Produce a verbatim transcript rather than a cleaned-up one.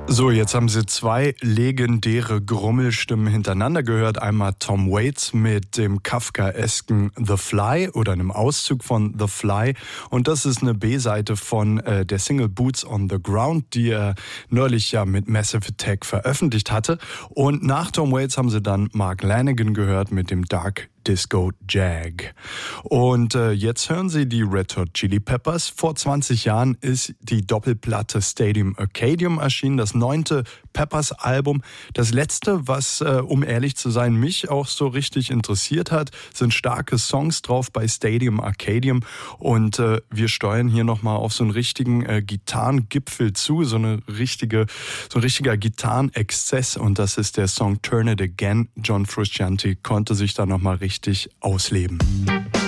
So, jetzt haben Sie zwei legendäre Grummelstimmen hintereinander gehört. Einmal Tom Waits mit dem kafkaesken The Fly oder einem Auszug von The Fly. Und das ist eine B-Seite von äh, der Single Boots on the Ground, die er neulich ja mit Massive Attack veröffentlicht hatte. Und nach Tom Waits haben Sie dann Mark Lanegan gehört mit dem Dark Disco Jag. Und äh, jetzt hören Sie die Red Hot Chili Peppers. Vor zwanzig Jahren ist die Doppelplatte Stadium Arcadium erschienen, das neunte Peppers-Album. Das letzte, was, äh, um ehrlich zu sein, mich auch so richtig interessiert hat, sind starke Songs drauf bei Stadium Arcadium. Und äh, wir steuern hier nochmal auf so einen richtigen äh, Gitarrengipfel zu, so eine richtige, so ein richtiger Gitarrenexzess. Und das ist der Song Turn It Again. John Frusciante konnte sich da nochmal richtig ausleben.